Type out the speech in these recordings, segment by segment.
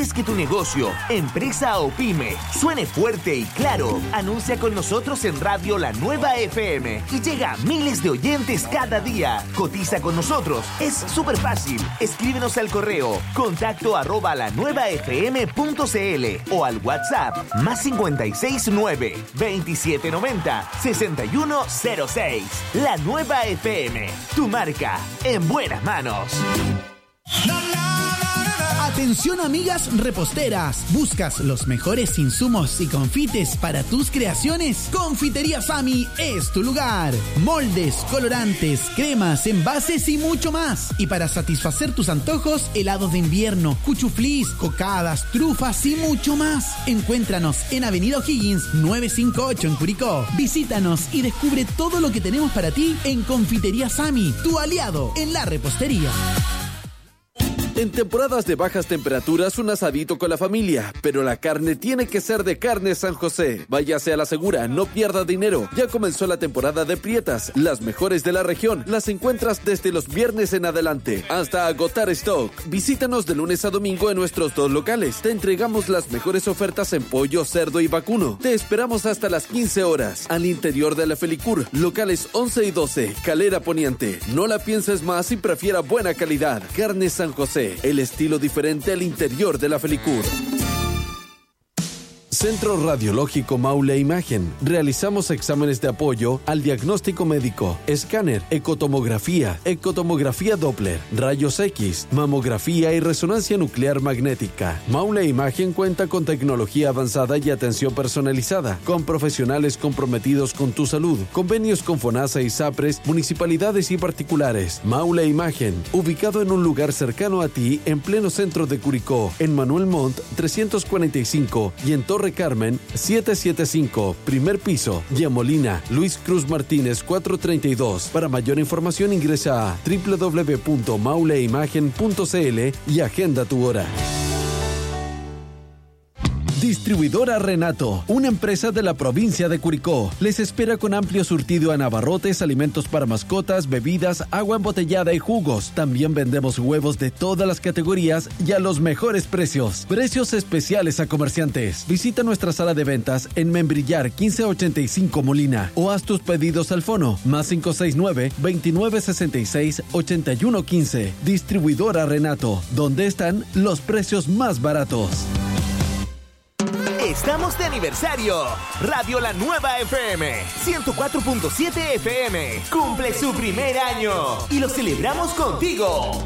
¿Quieres que tu negocio, empresa o pyme suene fuerte y claro? Anuncia con nosotros en Radio La Nueva FM y llega a miles de oyentes cada día. Cotiza con nosotros. Es súper fácil. Escríbenos al correo contacto@lanuevafm.cl o al WhatsApp +56 9 2790 6106. La Nueva FM, tu marca en buenas manos. Atención, amigas reposteras. ¿Buscas los mejores insumos y confites para tus creaciones? Confitería Sami es tu lugar. Moldes, colorantes, cremas, envases y mucho más. Y para satisfacer tus antojos, helados de invierno, cuchuflís, cocadas, trufas y mucho más. Encuéntranos en Avenida O'Higgins 958 en Curicó. Visítanos y descubre todo lo que tenemos para ti en Confitería Sami, tu aliado en la repostería. En temporadas de bajas temperaturas, un asadito con la familia, pero la carne tiene que ser de Carnes San José. Váyase a la segura, no pierda dinero. Ya comenzó la temporada de prietas, las mejores de la región. Las encuentras desde los viernes en adelante, hasta agotar stock. Visítanos de lunes a domingo en nuestros 2 locales. Te entregamos las mejores ofertas en pollo, cerdo y vacuno. Te esperamos hasta las 15 horas, al interior de la Felicur, locales 11 y 12, Calera Poniente. No la pienses más y prefiera buena calidad. Carnes San José. El estilo diferente al interior de la Felicur. Centro Radiológico Maule Imagen. Realizamos exámenes de apoyo al diagnóstico médico, escáner, ecotomografía Doppler, rayos X, mamografía y resonancia nuclear magnética. Maule Imagen cuenta con tecnología avanzada y atención personalizada, con profesionales comprometidos con tu salud, convenios con FONASA y SAPRES, municipalidades y particulares. Maule Imagen, ubicado en un lugar cercano a ti, en pleno centro de Curicó, en Manuel Montt 345 y en Torre Carmen 775, primer piso, Yamolina, Luis Cruz Martínez 432. Para mayor información ingresa a www.mauleimagen.cl y agenda tu hora. Distribuidora Renato, una empresa de la provincia de Curicó, les espera con amplio surtido en abarrotes, alimentos para mascotas, bebidas, agua embotellada y jugos. También vendemos huevos de todas las categorías y a los mejores precios. Precios especiales a comerciantes. Visita nuestra sala de ventas en Membrillar 1585 Molina o haz tus pedidos al fono +569 2966 8115. Distribuidora Renato, donde están los precios más baratos. Estamos de aniversario. Radio La Nueva FM 104.7 FM cumple su primer año y lo celebramos contigo.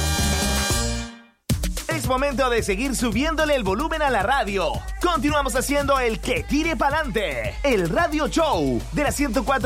Es momento de seguir subiéndole el volumen a la radio. Continuamos haciendo el que tire pa'lante, el radio show de la 104.